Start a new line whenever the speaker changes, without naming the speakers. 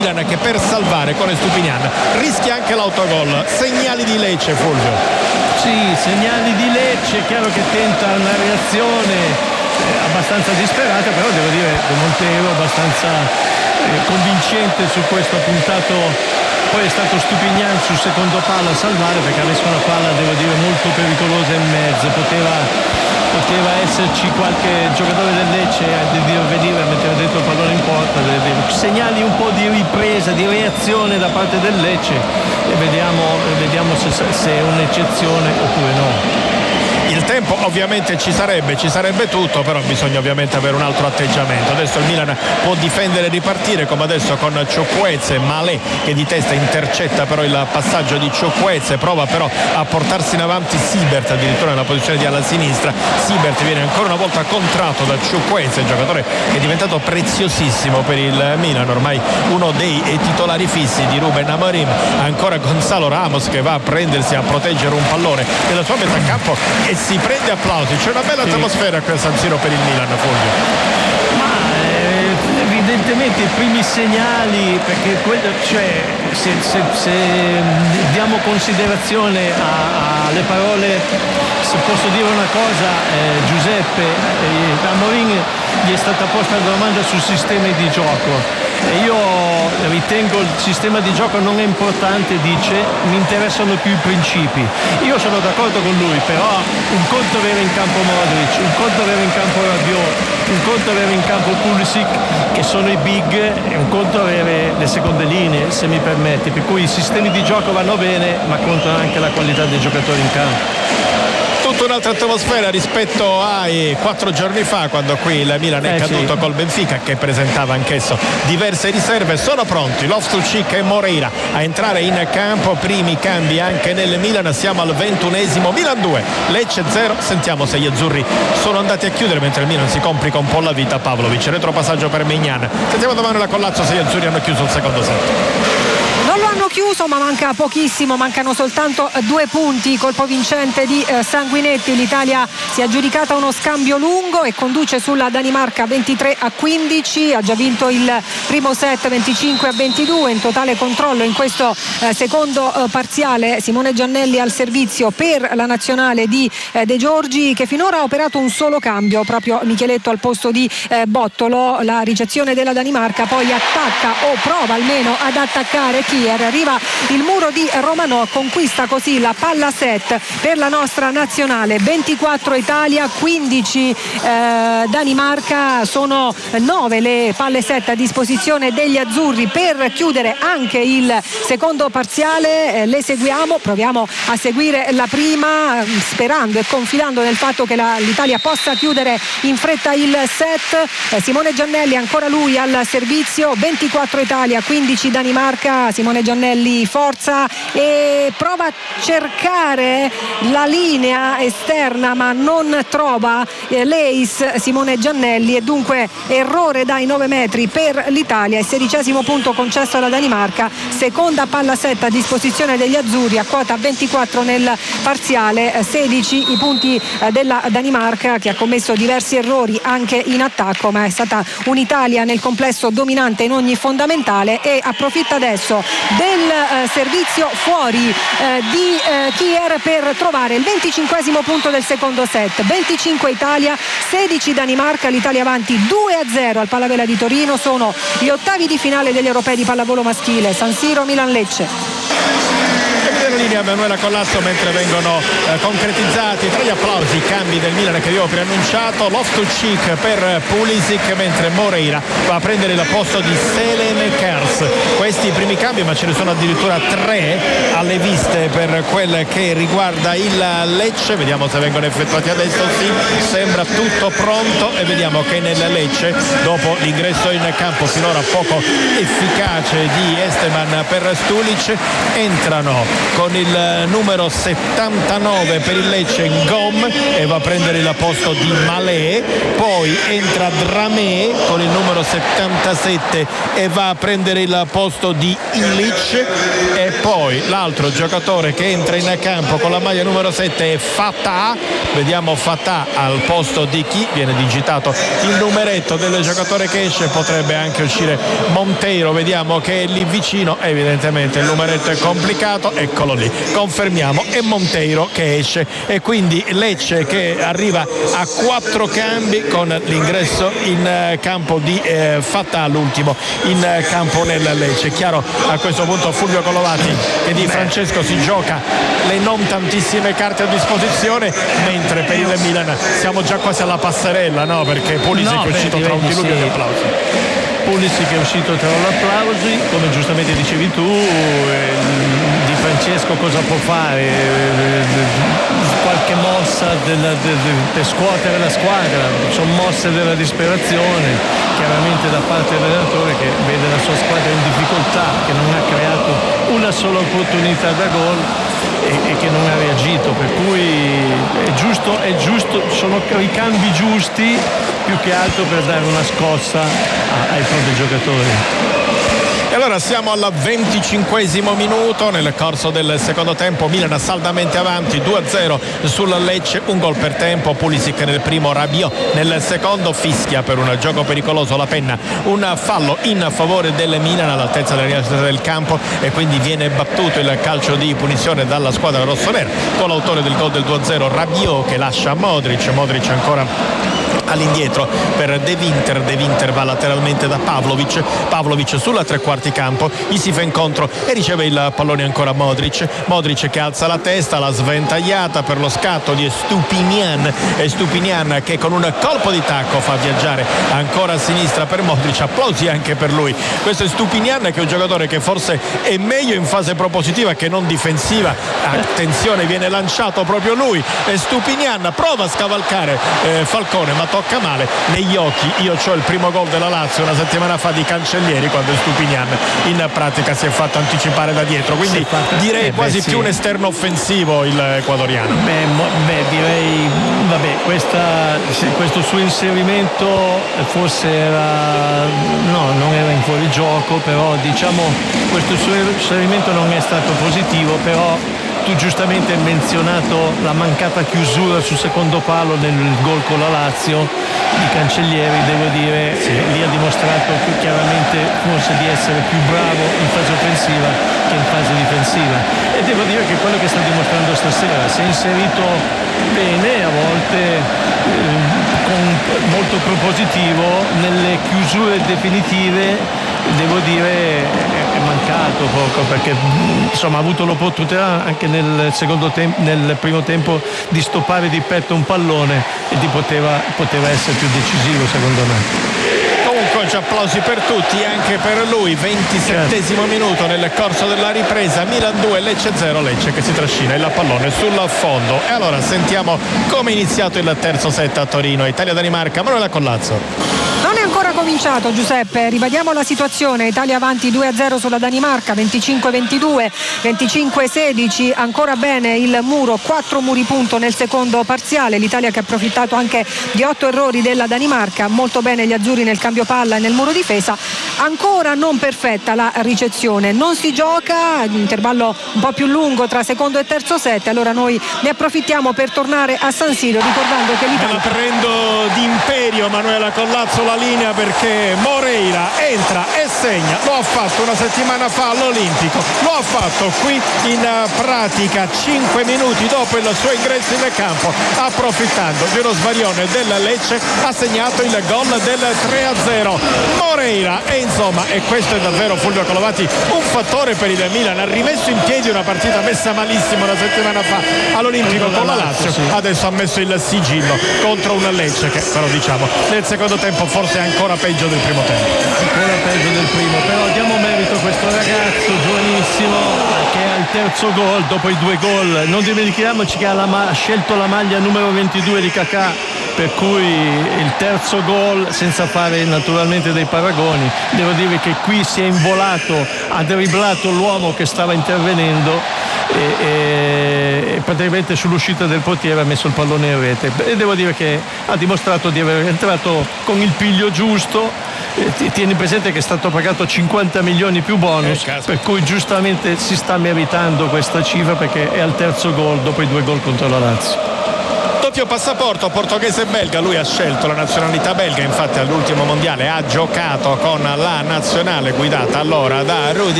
che per salvare con Estupiñán rischia anche l'autogol. Segnali di Lecce, Fulvio.
Sì, segnali di Lecce, chiaro che tenta una reazione abbastanza disperata, però devo dire De Montero abbastanza convincente su questo, ha puntato, poi è stato Estupiñán sul secondo palo a salvare, perché ha messo una palla, devo dire, molto pericolosa in mezzo. Poteva esserci qualche giocatore del Lecce a venire a mettere dentro il pallone in porta. Segnali un po' di ripresa, di reazione da parte del Lecce, e vediamo se è un'eccezione oppure no.
Il tempo ovviamente ci sarebbe tutto, però bisogna ovviamente avere un altro atteggiamento. Adesso il Milan può difendere e ripartire, come adesso con Ciukwueze, Malé che di testa intercetta però il passaggio di Ciukwueze, prova però a portarsi in avanti Siebert, addirittura nella posizione di ala sinistra. Siebert viene ancora una volta contratto da Ciukwueze, giocatore che è diventato preziosissimo per il Milan, ormai uno dei titolari fissi di Ruben Amorim. Ancora Gonzalo Ramos che va a prendersi, a proteggere un pallone nella sua metà campo e si prende applausi. C'è una bella atmosfera qui a San Siro per il Milan, Fulvio.
Ma evidentemente i primi segnali, perché se diamo considerazione alle parole, se posso dire una cosa, Giuseppe, Amorim gli è stata posta la domanda sul sistema di gioco e io ritengo il sistema di gioco non è importante, dice, mi interessano più i principi. Io sono d'accordo con lui, però un conto avere in campo Modric, un conto avere in campo Rabiot, un conto avere in campo Pulisic, che sono i big, e un conto avere le seconde linee, se mi permetti, per cui i sistemi di gioco vanno bene, ma contano anche la qualità dei giocatori in campo.
Tutta un'altra atmosfera rispetto ai 4 giorni fa, quando qui il Milan è caduto col Benfica, che presentava anch'esso diverse riserve. Sono pronti Loftus-Cheek e Moreira a entrare in campo, primi cambi anche nel Milan. Siamo al 21esimo, Milan 2 Lecce 0. Sentiamo se gli azzurri sono andati a chiudere mentre il Milan si complica un po' la vita. Pavlovic, retropassaggio per Maignan. Sentiamo domani la Collazzo se gli azzurri hanno chiuso il secondo set.
Non lo hanno chiuso, ma manca pochissimo, mancano soltanto 2 punti. Colpo vincente di Sanguinetti. L'Italia si è aggiudicata uno scambio lungo e conduce sulla Danimarca 23-15. Ha già vinto il primo set 25-22, in totale controllo in questo secondo parziale. Simone Giannelli al servizio per la nazionale di De Giorgi, che finora ha operato un solo cambio, proprio Micheletto al posto di Bottolo. La ricezione della Danimarca, poi attacca o prova almeno ad attaccare Kier. Arriva il muro di Romanò, conquista così la palla set per la nostra nazionale. 24 Italia, 15 Danimarca. Sono 9 le palle set a disposizione degli azzurri per chiudere anche il secondo parziale. Le seguiamo, proviamo a seguire la prima, sperando e confidando nel fatto che l'Italia possa chiudere in fretta il set. Simone Giannelli, ancora lui al servizio. 24 Italia, 15 Danimarca. Simone Giannelli forza e prova a cercare la linea esterna, ma non trova l'ace Simone Giannelli, e dunque errore dai 9 metri per l'Italia. Il 16° punto concesso alla Danimarca. Seconda palla set a disposizione degli azzurri, a quota 24 nel parziale. 16 i punti della Danimarca, che ha commesso diversi errori anche in attacco, ma è stata un'Italia nel complesso dominante in ogni fondamentale. E approfitta adesso del servizio fuori di Kier per trovare il 25° punto del secondo set. 25 Italia, 16 Danimarca. L'Italia avanti 2-0 al Palavela di Torino. Sono gli ottavi di finale degli europei di pallavolo maschile. San Siro, Milan-Lecce.
La linea Manuela Collasso mentre vengono concretizzati tra gli applausi i cambi del Milan che avevo preannunciato. Loftus-Cheek per Pulisic, mentre Moreira va a prendere il posto di Selen Kers. Questi i primi cambi, ma ce ne sono addirittura 3 alle viste per quel che riguarda il Lecce. Vediamo se vengono effettuati adesso. Sì, sembra tutto pronto, e vediamo che nel Lecce, dopo l'ingresso in campo finora poco efficace di Esteban per Stulic, entrano con il numero 79 per il Lecce Gom e va a prendere il posto di Malé. Poi entra Dramé con il numero 77 e va a prendere il posto di Ilic, e poi l'altro giocatore che entra in campo con la maglia numero 7 è Fatah. Vediamo Fatah al posto di chi viene digitato il numeretto del giocatore che esce, potrebbe anche uscire Monteiro, vediamo che è lì vicino, evidentemente il numeretto è complicato, eccolo lì, confermiamo, è Monteiro che esce, e quindi Lecce che arriva a 4 cambi con l'ingresso in campo di Fatah, l'ultimo in campo nel Lecce. Chiaro a questo punto Fulvio Colovati che di Francesco si gioca le non tantissime carte a disposizione, mentre per il Milan siamo già quasi alla passerella, no? Perché Pulisic è uscito tra un diluvio di applausi.
Pulisic è uscito tra gli applausi, come giustamente dicevi tu. Di Francesco cosa può fare? Qualche mossa per scuotere la squadra, sono mosse della disperazione chiaramente da parte dell'allenatore, che vede la sua squadra in difficoltà, che non ha creato una sola opportunità da gol e che non ha reagito, per cui è giusto, sono i cambi giusti più che altro per dare una scossa ai propri giocatori.
E allora siamo al 25esimo minuto, nel corso del secondo tempo Milan saldamente avanti 2-0 sul Lecce, un gol per tempo, Pulisic nel primo, Rabiot nel secondo, fischia per un gioco pericoloso la penna, un fallo in favore del Milan all'altezza della linea del campo, e quindi viene battuto il calcio di punizione dalla squadra rossonera con l'autore del gol del 2-0 Rabiot, che lascia Modric ancora all'indietro per De Winter va lateralmente da Pavlovic sulla tre quarti campo, gli si fa incontro e riceve il pallone ancora Modric che alza la testa, la sventagliata per lo scatto di Stupinian che con un colpo di tacco fa viaggiare ancora a sinistra per Modric, applausi anche per lui. Questo è Stupinian, che è un giocatore che forse è meglio in fase propositiva che non difensiva, attenzione, viene lanciato proprio lui, e Stupinian prova a scavalcare Falcone ma tocca male negli occhi. Io c'ho il primo gol della Lazio una settimana fa di Cancellieri, quando Stupinian in pratica si è fatto anticipare da dietro, quindi direi quasi più un esterno offensivo il ecuadoriano.
Direi questo suo inserimento forse non era in fuorigioco, però diciamo questo suo inserimento non è stato positivo. Però tu giustamente hai menzionato la mancata chiusura sul secondo palo nel gol con la Lazio di Cancellieri, devo dire, lì ha dimostrato più chiaramente forse di essere più bravo in fase offensiva che in fase difensiva, e devo dire che quello che sta dimostrando stasera, si è inserito bene, a volte molto propositivo, nelle chiusure definitive devo dire è mancato poco, perché insomma ha avuto l'opportunità anche nel primo tempo di stoppare di petto un pallone e poteva essere più decisivo, secondo me.
Comunque oggi applausi per tutti, anche per lui. 27esimo minuto nel corso della ripresa, Milan 2 Lecce 0, Lecce che si trascina il pallone sul fondo. E allora sentiamo come è iniziato il terzo set a Torino, Italia-Danimarca. Manuela Collazzo.
Non è ancora cominciato, Giuseppe, ribadiamo la situazione: Italia avanti 2-0 sulla Danimarca, 25-22, 25-16, ancora bene il muro, 4 muri punto nel secondo parziale, l'Italia che ha approfittato anche di 8 errori della Danimarca, molto bene gli azzurri nel cambio palla e nel muro difesa, ancora non perfetta la ricezione, non si gioca, intervallo un po' più lungo tra secondo e terzo set, allora noi ne approfittiamo per tornare a San Siro, ricordando che l'Italia...
Me la prendo d'imperio, Manuela Collazzo, la linea, perché Moreira entra e segna, lo ha fatto una settimana fa all'Olimpico, lo ha fatto qui in pratica 5 minuti dopo il suo ingresso in campo, approfittando di uno svarione del Lecce ha segnato il gol del 3-0 Moreira, e insomma, e questo è davvero, Fulvio Colovati, un fattore per il Milan. Ha rimesso in piedi una partita messa malissimo una settimana fa all'Olimpico con la Lazio, adesso ha messo il sigillo contro un Lecce che però diciamo nel secondo tempo forse è ancora peggio del primo tempo.
Ancora peggio del primo, però diamo merito a questo ragazzo giovanissimo che ha il terzo gol dopo i 2 gol. Non dimentichiamoci che ha scelto la maglia numero 22 di Kakà, per cui il terzo gol, senza fare naturalmente dei paragoni, devo dire che qui si è involato, ha dribblato l'uomo che stava intervenendo e praticamente sull'uscita del portiere ha messo il pallone in rete, e devo dire che ha dimostrato di aver entrato con il piglio giusto tieni presente che è stato pagato 50 milioni più bonus, per cui giustamente si sta meritando questa cifra, perché è al terzo gol dopo i 2 gol contro la Lazio.
Doppio passaporto portoghese e belga, lui ha scelto la nazionalità belga, infatti all'ultimo mondiale ha giocato con la nazionale guidata allora da Rudi